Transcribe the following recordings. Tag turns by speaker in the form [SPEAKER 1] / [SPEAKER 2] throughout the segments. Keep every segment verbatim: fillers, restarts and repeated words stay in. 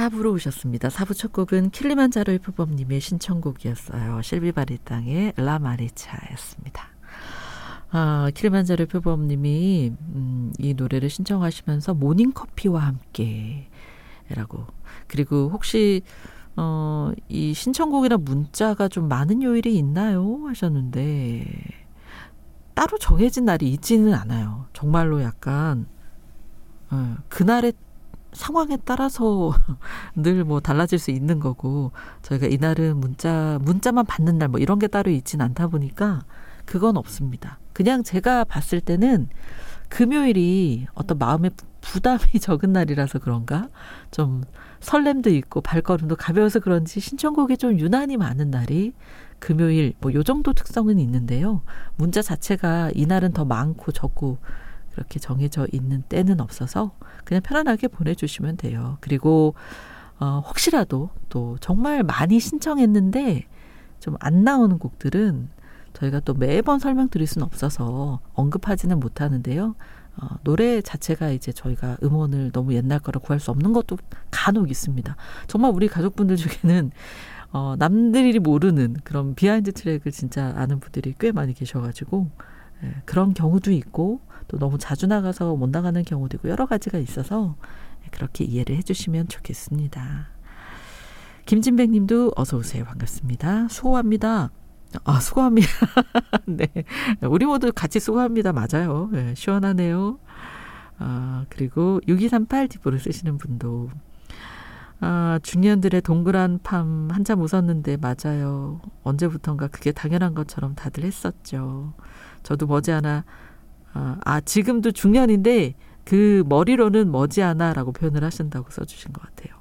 [SPEAKER 1] 사 부로 오셨습니다. 사 부 첫 곡은 킬리만자로의 표범님의 신청곡이었어요. 실비바리 땅의 라마리차였습니다. 아, 킬리만자로의 표범님이 음, 이 노래를 신청하시면서 모닝커피와 함께 라고, 그리고 혹시 어, 이 신청곡이나 문자가 좀 많은 요일이 있나요? 하셨는데 따로 정해진 날이 있지는 않아요. 정말로 약간 어, 그날의 상황에 따라서 늘 뭐 달라질 수 있는 거고, 저희가 이날은 문자, 문자만 받는 날 뭐 이런 게 따로 있진 않다 보니까 그건 없습니다. 그냥 제가 봤을 때는 금요일이 어떤 마음의 부담이 적은 날이라서 그런가? 좀 설렘도 있고 발걸음도 가벼워서 그런지 신청곡이 좀 유난히 많은 날이 금요일, 뭐 요 정도 특성은 있는데요. 문자 자체가 이날은 더 많고 적고 그렇게 정해져 있는 때는 없어서 그냥 편안하게 보내주시면 돼요. 그리고 어, 혹시라도 또 정말 많이 신청했는데 좀 안 나오는 곡들은 저희가 또 매번 설명드릴 수는 없어서 언급하지는 못하는데요. 어, 노래 자체가 이제 저희가 음원을 너무 옛날 거라 구할 수 없는 것도 간혹 있습니다. 정말 우리 가족분들 중에는 어, 남들이 모르는 그런 비하인드 트랙을 진짜 아는 분들이 꽤 많이 계셔가지고 예, 그런 경우도 있고 또 너무 자주 나가서 못 나가는 경우도 있고 여러 가지가 있어서 그렇게 이해를 해주시면 좋겠습니다. 김진백 님도 어서 오세요. 반갑습니다. 수고합니다. 아, 수고합니다. 네. 우리 모두 같이 수고합니다. 맞아요. 네, 시원하네요. 아, 그리고 육이삼팔 뒷부를 쓰시는 분도 아, 중년들의 동그란 밤 한참 웃었는데 맞아요. 언제부턴가 그게 당연한 것처럼 다들 했었죠. 저도 머지않아 아, 아 지금도 중년인데 그 머리로는 머지않아라고 표현을 하신다고 써주신 것 같아요.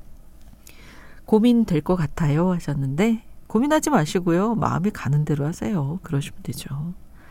[SPEAKER 1] 고민될 것 같아요 하셨는데 고민하지 마시고요. 마음이 가는 대로 하세요. 그러시면 되죠.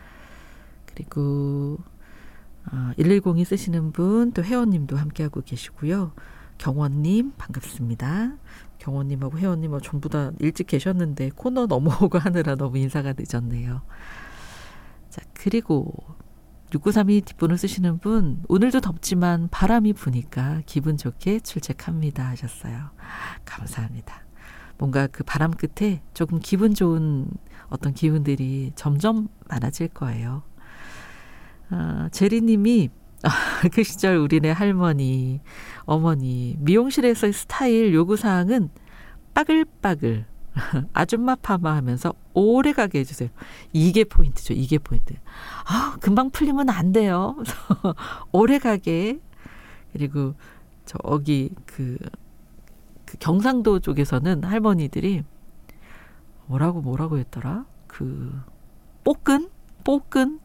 [SPEAKER 1] 그리고 아, 일일공이 쓰시는 분 또 회원님도 함께하고 계시고요. 경원님 반갑습니다. 경원님하고 회원님 전부 다 일찍 계셨는데 코너 넘어오고 하느라 너무 인사가 늦었네요. 자, 그리고 육구삼이 뒷분을 쓰시는 분 오늘도 덥지만 바람이 부니까 기분 좋게 출첵합니다 하셨어요. 감사합니다. 뭔가 그 바람 끝에 조금 기분 좋은 어떤 기운들이 점점 많아질 거예요. 아, 제리님이 그 시절 우리네 할머니, 어머니 미용실에서의 스타일 요구사항은 빠글빠글 아줌마 파마 하면서 오래가게 해주세요. 이게 포인트죠. 이게 포인트. 아, 금방 풀리면 안 돼요. 오래가게. 그리고 저기 그, 그 경상도 쪽에서는 할머니들이 뭐라고 뭐라고 했더라? 그 뽀끈? 뽀끈?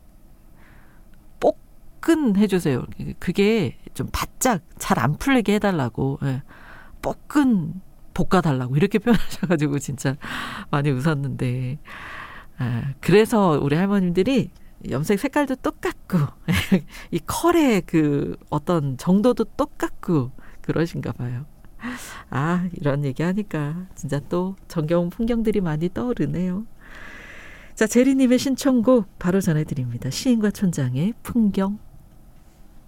[SPEAKER 1] 뽀끈 해주세요. 그게 좀 바짝 잘 안 풀리게 해달라고. 예. 뽀끈 볶아달라고 이렇게 표현하셔가지고 진짜 많이 웃었는데 아, 그래서 우리 할머님들이 염색 색깔도 똑같고 이 컬의 그 어떤 정도도 똑같고 그러신가 봐요. 아, 이런 얘기하니까 진짜 또 정겨운 풍경들이 많이 떠오르네요. 자, 제리님의 신청곡 바로 전해드립니다. 시인과 촌장의 풍경.